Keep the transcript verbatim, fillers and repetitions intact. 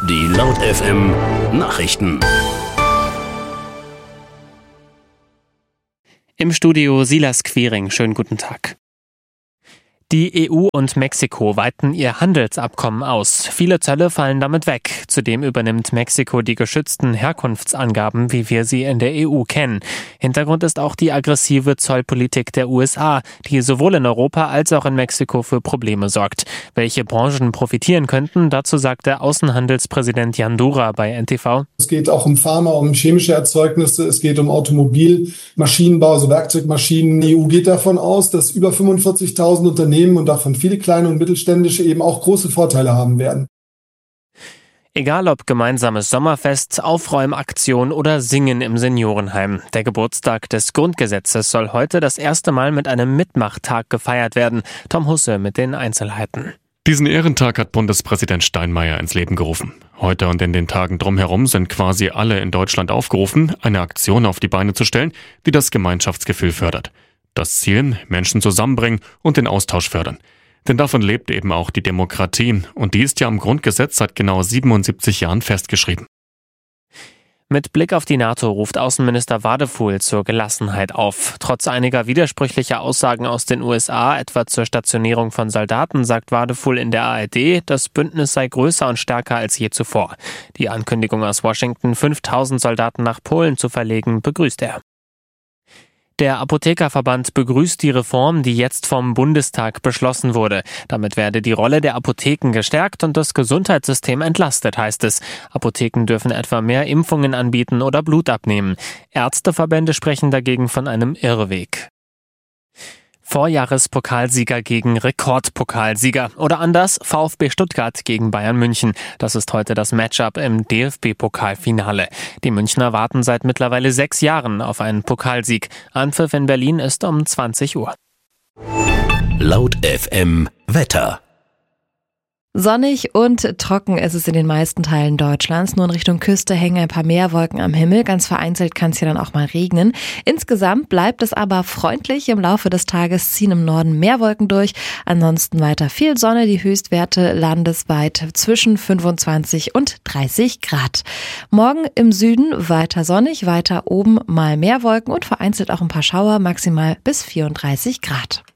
Die Laut F M Nachrichten. Im Studio Silas Quiring. Schönen guten Tag. Die E U und Mexiko weiten ihr Handelsabkommen aus. Viele Zölle fallen damit weg. Zudem übernimmt Mexiko die geschützten Herkunftsangaben, wie wir sie in der E U kennen. Hintergrund ist auch die aggressive Zollpolitik der U S A, die sowohl in Europa als auch in Mexiko für Probleme sorgt. Welche Branchen profitieren könnten, dazu sagte Außenhandelspräsident Jan Dura bei N T V. Es geht auch um Pharma, um chemische Erzeugnisse, es geht um Automobil, Maschinenbau, also Werkzeugmaschinen. Die E U geht davon aus, dass über fünfundvierzigtausend Unternehmen und davon viele kleine und mittelständische eben auch große Vorteile haben werden. Egal ob gemeinsames Sommerfest, Aufräumaktion oder Singen im Seniorenheim. Der Geburtstag des Grundgesetzes soll heute das erste Mal mit einem Mitmachtag gefeiert werden. Tom Husse mit den Einzelheiten. Diesen Ehrentag hat Bundespräsident Steinmeier ins Leben gerufen. Heute und in den Tagen drumherum sind quasi alle in Deutschland aufgerufen, eine Aktion auf die Beine zu stellen, die das Gemeinschaftsgefühl fördert. Das Ziel, Menschen zusammenbringen und den Austausch fördern. Denn davon lebt eben auch die Demokratie. Und die ist ja im Grundgesetz seit genau siebenundsiebzig Jahren festgeschrieben. Mit Blick auf die NATO ruft Außenminister Wadefuhl zur Gelassenheit auf. Trotz einiger widersprüchlicher Aussagen aus den U S A, etwa zur Stationierung von Soldaten, sagt Wadefuhl in der A R D, das Bündnis sei größer und stärker als je zuvor. Die Ankündigung aus Washington, fünftausend Soldaten nach Polen zu verlegen, begrüßt er. Der Apothekerverband begrüßt die Reform, die jetzt vom Bundestag beschlossen wurde. Damit werde die Rolle der Apotheken gestärkt und das Gesundheitssystem entlastet, heißt es. Apotheken dürfen etwa mehr Impfungen anbieten oder Blut abnehmen. Ärzteverbände sprechen dagegen von einem Irrweg. Vorjahrespokalsieger gegen Rekordpokalsieger oder anders VfB Stuttgart gegen Bayern München. Das ist heute das Matchup im D F B-Pokalfinale. Die Münchner warten seit mittlerweile sechs Jahren auf einen Pokalsieg. Anpfiff in Berlin ist um zwanzig Uhr. Laut F M Wetter. Sonnig und trocken ist es in den meisten Teilen Deutschlands. Nur in Richtung Küste hängen ein paar Meerwolken am Himmel. Ganz vereinzelt kann es hier dann auch mal regnen. Insgesamt bleibt es aber freundlich. Im Laufe des Tages ziehen im Norden Meerwolken durch. Ansonsten weiter viel Sonne. Die Höchstwerte landesweit zwischen fünfundzwanzig und dreißig Grad. Morgen im Süden weiter sonnig, weiter oben mal Meerwolken und vereinzelt auch ein paar Schauer, maximal bis vierunddreißig Grad.